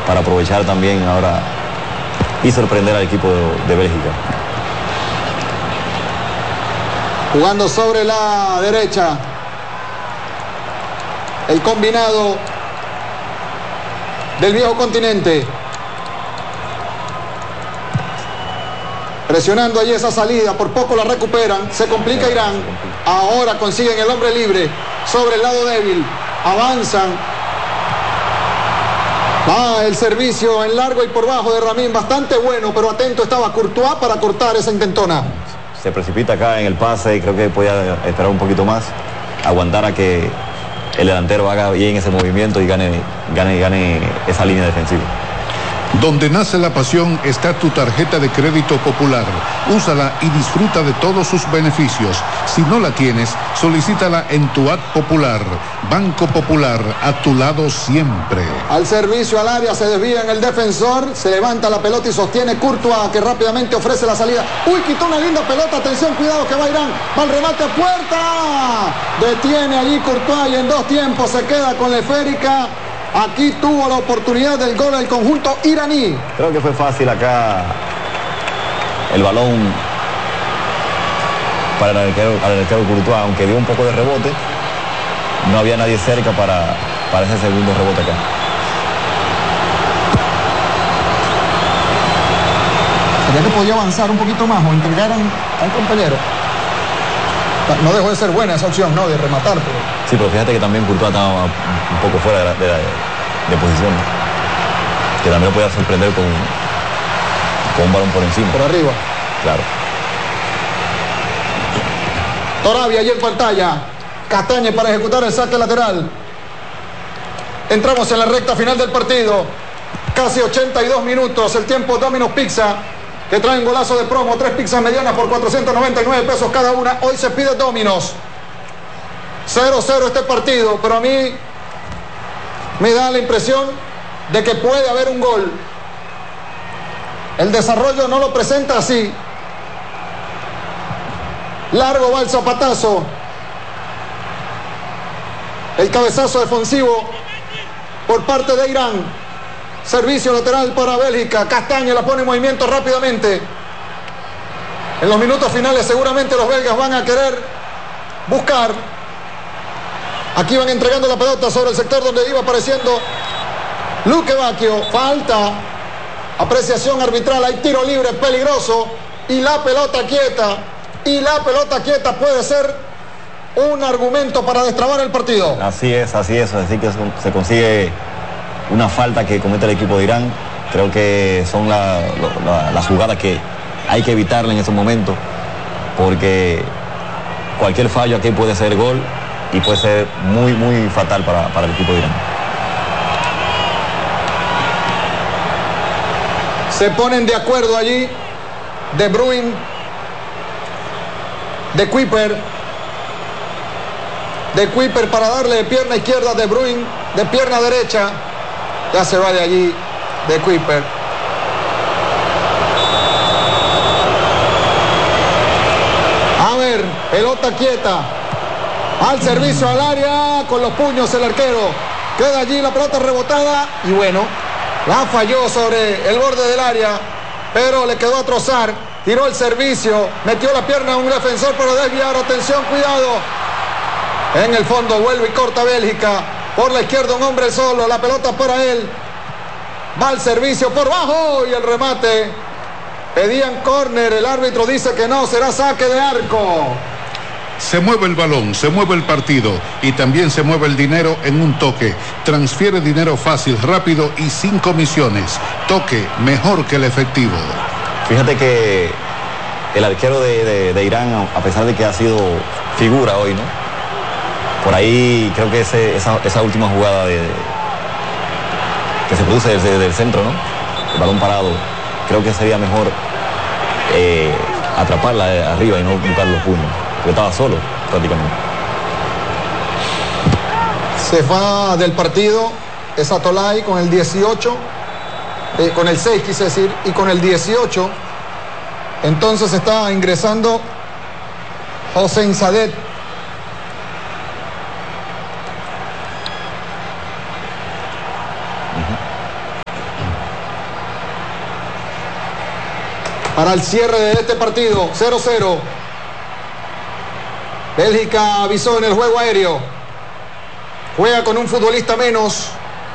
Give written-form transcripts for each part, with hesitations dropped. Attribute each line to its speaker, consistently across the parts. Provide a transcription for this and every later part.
Speaker 1: para aprovechar también ahora y sorprender al equipo de Bélgica.
Speaker 2: Jugando sobre la derecha. El combinado del viejo continente. Presionando allí esa salida, por poco la recuperan, se complica Irán. Ahora consiguen el hombre libre sobre el lado débil. Avanzan. Va el servicio en largo y por bajo de Ramín, bastante bueno, pero atento estaba Courtois para cortar esa intentona.
Speaker 1: Se precipita acá en el pase y creo que podía esperar un poquito más, aguantar a que el delantero haga bien ese movimiento y gane esa línea defensiva.
Speaker 3: Donde nace la pasión está tu tarjeta de crédito Popular. Úsala y disfruta de todos sus beneficios. Si no la tienes, solicítala en tu app Popular. Banco Popular, a tu lado siempre.
Speaker 2: Al servicio al área se desvía en el defensor, se levanta la pelota y sostiene Courtois, que rápidamente ofrece la salida. Uy, quitó una linda pelota, atención, cuidado que va Irán. Va el remate a puerta. Detiene allí Courtois y en 2 tiempos se queda con la esférica. Aquí tuvo la oportunidad del gol del conjunto iraní.
Speaker 1: Creo que fue fácil acá el balón para el arquero Courtois, aunque dio un poco de rebote. No había nadie cerca para ese segundo rebote acá.
Speaker 2: ¿Sería que podía avanzar un poquito más o entregar a un compañero? No dejó de ser buena esa opción, ¿no? De rematar, pero...
Speaker 1: Sí, pero fíjate que también Courtois estaba un poco fuera de posición. Que también lo podía sorprender con un balón por encima.
Speaker 2: Por arriba.
Speaker 1: Claro.
Speaker 2: Torabia allí en pantalla. Castañe para ejecutar el saque lateral. Entramos en la recta final del partido. Casi 82 minutos. El tiempo Domino's Pizza, que traen golazo de promo, 3 pizzas medianas por 499 pesos cada una. Hoy se pide Domino's. 0-0 este partido, pero a mí me da la impresión de que puede haber un gol. El desarrollo no lo presenta así. Largo va el zapatazo. El cabezazo defensivo por parte de Irán. Servicio lateral para Bélgica. Castañe la pone en movimiento rápidamente. En los minutos finales seguramente los belgas van a querer buscar. Aquí van entregando la pelota sobre el sector donde iba apareciendo Luque Bacchio. Falta. Apreciación arbitral. Hay tiro libre peligroso. Y la pelota quieta. Y la pelota quieta puede ser un argumento para destrabar el partido.
Speaker 1: Así es. Así que se consigue una falta que comete el equipo de Irán. Creo que son las jugadas que hay que evitarle en esos momentos, porque cualquier fallo aquí puede ser gol y puede ser muy, muy fatal para el equipo de Irán.
Speaker 2: Se ponen de acuerdo allí De Bruyne, De Kuiper para darle de pierna izquierda a De Bruyne, de pierna derecha. Ya se va de allí De Kuiper. A ver, pelota quieta. Al servicio al área, con los puños el arquero. Queda allí la pelota rebotada y bueno, la falló sobre el borde del área, pero le quedó a trozar. Tiró el servicio, metió la pierna a un defensor para desviar. Atención, cuidado. En el fondo vuelve y corta Bélgica. Por la izquierda un hombre solo, la pelota para él. Va al servicio por bajo y el remate. Pedían córner, el árbitro dice que no, será saque de arco.
Speaker 3: Se mueve el balón, se mueve el partido y también se mueve el dinero en un toque. Transfiere dinero fácil, rápido y sin comisiones. Toque mejor que el efectivo.
Speaker 1: Fíjate que el arquero de Irán, a pesar de que ha sido figura hoy, ¿no? Por ahí creo que esa última jugada que se produce desde el centro, ¿no? El balón parado, creo que sería mejor atraparla arriba y no buscar los puños, porque estaba solo prácticamente.
Speaker 2: Se va del partido Esatolay con el 18, con el 6 quise decir, y con el 18. Entonces está ingresando Hossein Sadet. para el cierre de este partido. 0-0. Bélgica avisó en el juego aéreo. Juega con un futbolista menos.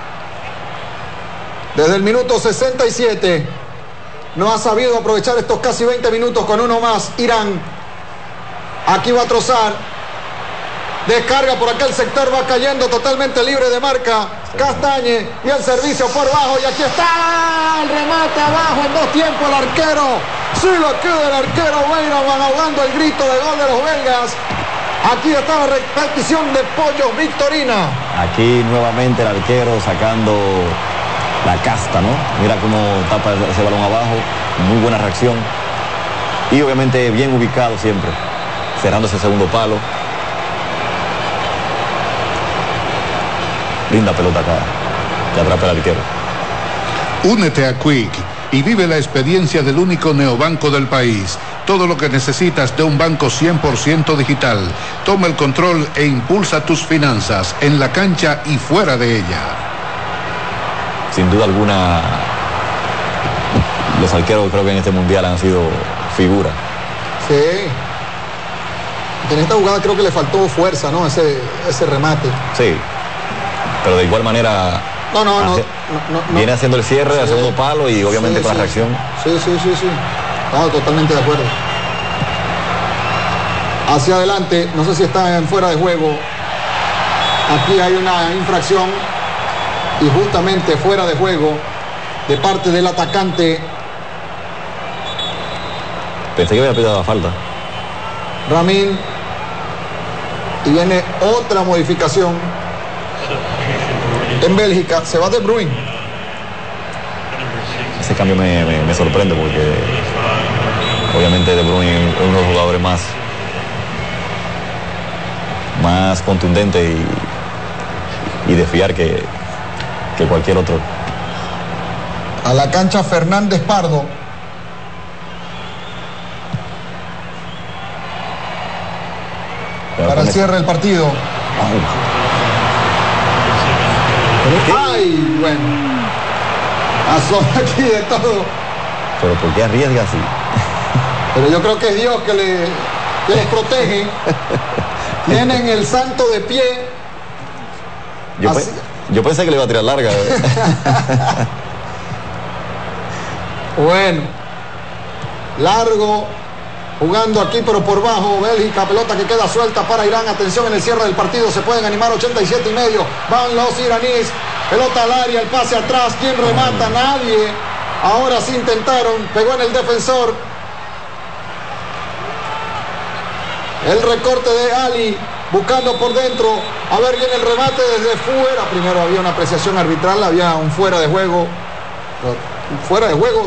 Speaker 2: Desde el minuto 67. No ha sabido aprovechar estos casi 20 minutos con uno más. Irán. Aquí va a trozar. Descarga por aquel sector. Va cayendo totalmente libre de marca. Castañe. Y el servicio por bajo. Y aquí está el remate abajo en dos tiempos el arquero. Sí lo queda el arquero Weiraman ahogando el grito de gol de los belgas. Aquí está la repetición de Pollos Victorina.
Speaker 1: Aquí nuevamente el arquero sacando la casta, ¿no? Mira cómo tapa ese balón abajo. Muy buena reacción. Y obviamente bien ubicado siempre. Cerrando ese segundo palo. Linda pelota acá. Que atrapa el arquero.
Speaker 3: Únete a Quick y vive la experiencia del único neobanco del país. Todo lo que necesitas de un banco 100% digital. Toma el control e impulsa tus finanzas en la cancha y fuera de ella.
Speaker 1: Sin duda alguna, los arqueros creo que en este mundial han sido figura.
Speaker 2: Sí. En esta jugada creo que le faltó fuerza, ¿no? Ese remate.
Speaker 1: Sí. Pero de igual manera...
Speaker 2: No.
Speaker 1: Viene haciendo el cierre del segundo palo y obviamente con la reacción.
Speaker 2: Sí. No, totalmente de acuerdo. Hacia adelante, no sé si está en fuera de juego. Aquí hay una infracción y justamente fuera de juego de parte del atacante.
Speaker 1: Pensé que había pedido la falta.
Speaker 2: Ramín. Y viene otra modificación. En Bélgica se va De Bruyne.
Speaker 1: Ese cambio me sorprende porque obviamente De Bruyne es uno de los jugadores más contundente y de fiar que cualquier otro.
Speaker 2: A la cancha Fernández Pardo. Para el cierre del partido. Ay, bueno. Pasó aquí de todo.
Speaker 1: Pero ¿por qué arriesga así?
Speaker 2: Pero yo creo que es Dios que les protege. Tienen el santo de pie.
Speaker 1: Yo pensé que le iba a tirar larga.
Speaker 2: Bueno. Largo. Jugando aquí pero por bajo. Bélgica, pelota que queda suelta para Irán. Atención en el cierre del partido. Se pueden animar 87 y medio. Van los iraníes. Pelota al área, el pase atrás. ¿Quién remata? Nadie. Ahora sí intentaron. Pegó en el defensor. El recorte de Ali. Buscando por dentro. A ver, viene el remate desde fuera. Primero había una apreciación arbitral. Había un fuera de juego. Fuera de juego.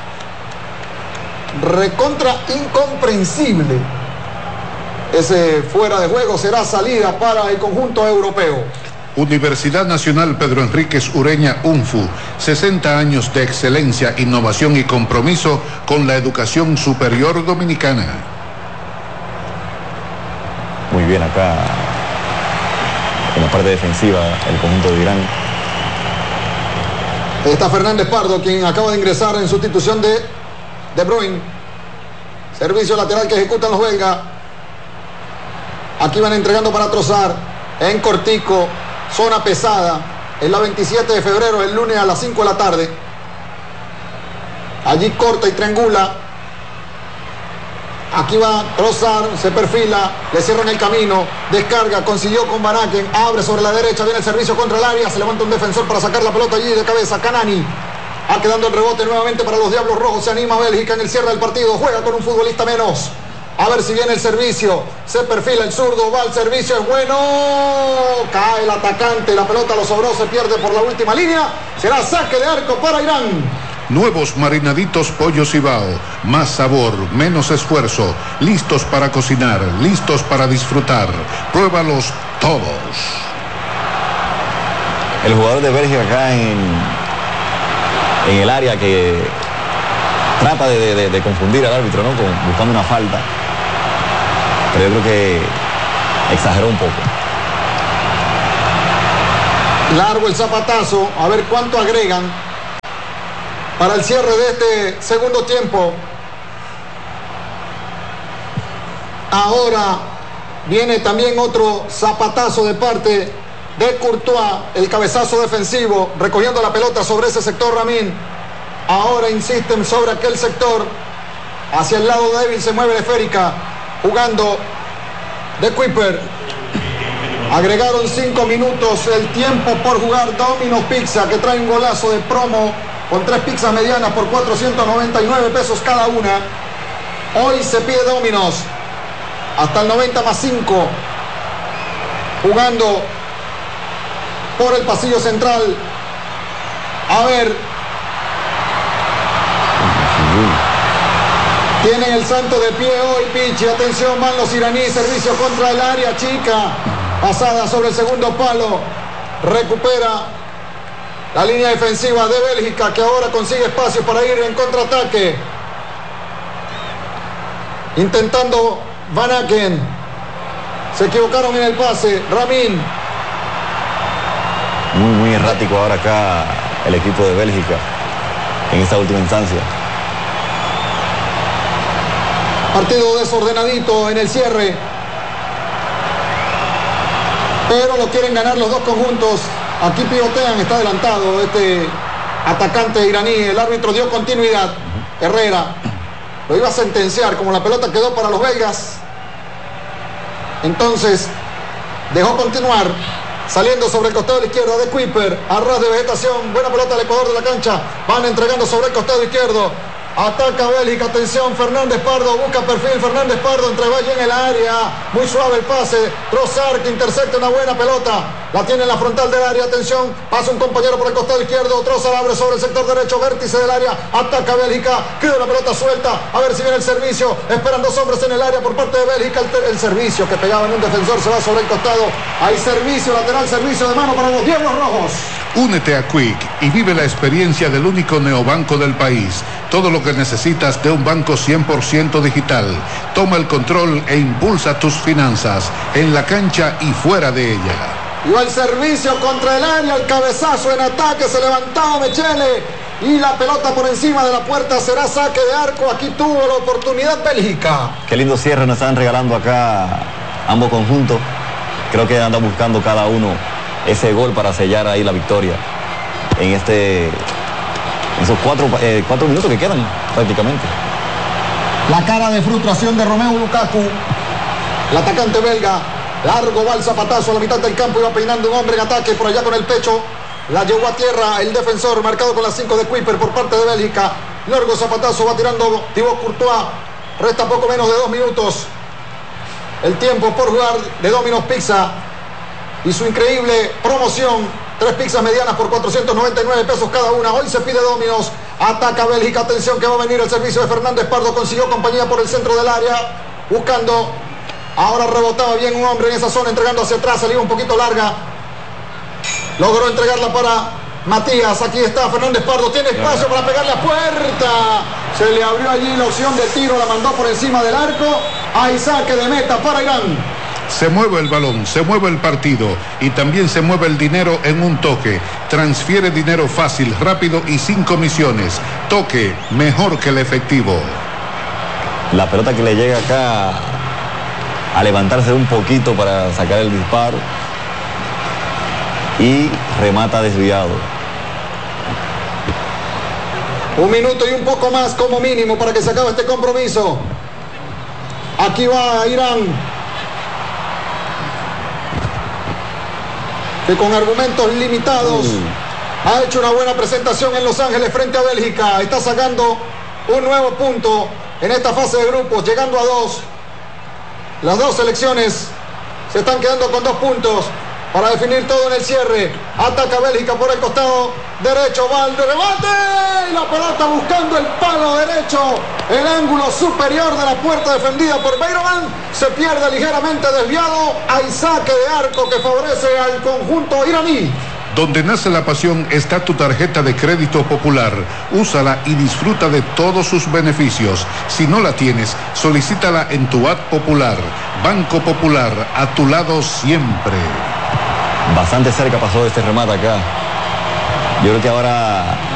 Speaker 2: Recontra incomprensible. Ese fuera de juego será salida para el conjunto europeo.
Speaker 3: Universidad Nacional Pedro Enríquez Ureña UNFU, 60 años de excelencia, innovación y compromiso con la educación superior dominicana.
Speaker 1: Muy bien acá en la parte defensiva el conjunto de Irán.
Speaker 2: Está Fernández Pardo, quien acaba de ingresar en sustitución de De Bruyne. Servicio lateral que ejecutan los belgas. Aquí van entregando para trozar en cortico. Zona pesada. Es la 27 de febrero, el lunes a las 5 de la tarde. Allí corta y triangula. Aquí va Trossard, se perfila, le cierran el camino, descarga, consiguió con Van Aken, abre sobre la derecha, viene el servicio contra el área, se levanta un defensor para sacar la pelota allí de cabeza. Kanani. Va quedando el rebote nuevamente para los Diablos Rojos. Se anima Bélgica en el cierre del partido. Juega con un futbolista menos. A ver si viene el servicio. Se perfila el zurdo. Va al servicio. Es bueno. Cae el atacante. La pelota lo sobró. Se pierde por la última línea. Será saque de arco para Irán.
Speaker 3: Nuevos marinaditos Pollo Cibao. Más sabor, menos esfuerzo. Listos para cocinar. Listos para disfrutar. Pruébalos todos.
Speaker 1: El jugador de Bélgica acá en el área que trata de confundir al árbitro, ¿no? Buscando una falta. Pero yo creo que exageró un poco.
Speaker 2: Largo el zapatazo. A ver cuánto agregan para el cierre de este segundo tiempo. Ahora viene también otro zapatazo de parte de Courtois, el cabezazo defensivo, recogiendo la pelota sobre ese sector Ramín. Ahora insisten sobre aquel sector. Hacia el lado débil se mueve la esférica, jugando de Kuiper. Agregaron 5 minutos el tiempo por jugar. Domino's Pizza, que trae un golazo de promo con 3 pizzas medianas por 499 pesos cada una. Hoy se pide Domino's hasta el 90 más 5, jugando por el pasillo central. A ver, tienen el santo de pie hoy, Pichi. Atención, van los iraníes. Servicio contra el área chica. Pasada sobre el segundo palo. Recupera la línea defensiva de Bélgica, que ahora consigue espacio para ir en contraataque. Intentando Van Aken. Se equivocaron en el pase. Ramín.
Speaker 1: Muy errático ahora acá el equipo de Bélgica en esta última instancia.
Speaker 2: Partido desordenadito en el cierre, pero lo quieren ganar los dos conjuntos. Aquí pivotean, está adelantado este atacante iraní. El árbitro dio continuidad. Herrera lo iba a sentenciar, como la pelota quedó para los belgas. Entonces dejó continuar, saliendo sobre el costado izquierdo de Kuiper, a ras de vegetación. Buena pelota al Ecuador de la cancha. Van entregando sobre el costado izquierdo. Ataca Bélgica, atención, Fernández Pardo, busca perfil, Fernández Pardo entrega allí en el área, muy suave el pase, Trossard que intercepta una buena pelota, la tiene en la frontal del área, atención, pasa un compañero por el costado izquierdo, Trossard abre sobre el sector derecho, vértice del área, ataca Bélgica, queda la pelota suelta, a ver si viene el servicio, esperan 2 hombres en el área por parte de Bélgica, el servicio que pegaba en un defensor se va sobre el costado, hay servicio lateral, servicio de mano para los Diablos Rojos.
Speaker 3: Únete a Quick y vive la experiencia del único neobanco del país. Todo lo que necesitas de un banco 100% digital. Toma el control e impulsa tus finanzas en la cancha y fuera de ella.
Speaker 2: Y va el servicio contra el área, el cabezazo en ataque, se levantaba Mechele y la pelota por encima de la puerta, será saque de arco. Aquí tuvo la oportunidad Bélgica.
Speaker 1: Qué lindo cierre nos están regalando acá ambos conjuntos. Creo que andan buscando cada uno ese gol para sellar ahí la victoria en esos 4 minutos que quedan prácticamente.
Speaker 2: La cara de frustración de Romelu Lukaku, el atacante belga. Largo va el zapatazo a la mitad del campo, iba peinando un hombre en ataque por allá con el pecho, la llevó a tierra el defensor, marcado con las 5 de Kuiper por parte de Bélgica. Largo zapatazo, va tirando Thibaut Courtois. Resta poco menos de 2 minutos el tiempo por jugar de Domino's Pizza y su increíble promoción, 3 pizzas medianas por 499 pesos cada una. Hoy se pide Domino's. Ataca Bélgica, atención que va a venir el servicio de Fernández Pardo, consiguió compañía por el centro del área, buscando, ahora rebotaba bien un hombre en esa zona, entregando hacia atrás, salía un poquito larga, logró entregarla para Matías. Aquí está Fernández Pardo, tiene espacio para pegarle a puerta, se le abrió allí la opción de tiro, la mandó por encima del arco. Hay saque de meta para Irán.
Speaker 3: Se mueve el balón, se mueve el partido y también se mueve el dinero en un toque. Transfiere dinero fácil, rápido y sin comisiones. Toque, mejor que el efectivo.
Speaker 1: La pelota que le llega acá a levantarse un poquito para sacar el disparo y remata desviado.
Speaker 2: 1 minuto y un poco más como mínimo para que se acabe este compromiso. Aquí va Irán, que con argumentos limitados ha hecho una buena presentación en Los Ángeles frente a Bélgica. Está sacando un nuevo punto en esta fase de grupos, llegando a 2. Las dos selecciones se están quedando con 2 puntos para definir todo en el cierre. Ataca Bélgica por el costado derecho, va el remate y la pelota buscando el palo derecho, el ángulo superior de la puerta defendida por Beiroman, se pierde ligeramente desviado. Hay saque de arco que favorece al conjunto iraní.
Speaker 3: Donde nace la pasión está tu tarjeta de crédito popular. Úsala y disfruta de todos sus beneficios. Si no la tienes, solicítala en tu app popular. Banco Popular, a tu lado siempre.
Speaker 1: Bastante cerca pasó este remate acá. Yo creo que ahora